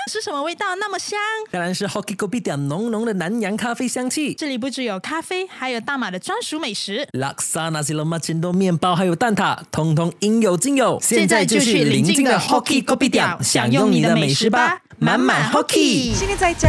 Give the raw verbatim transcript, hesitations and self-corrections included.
是什么味道那么香？ 当然是 Hoki Kopitiam 浓浓的南洋咖啡香气。 这里不只有咖啡，还有大马的专属美食， Laksa Nasi Lemak Cendol 面包还有蛋挞，通通应有尽有。 现在就去邻近的 Hoki Kopitiam 享用你的美食吧，满满 Hoki。 新年在家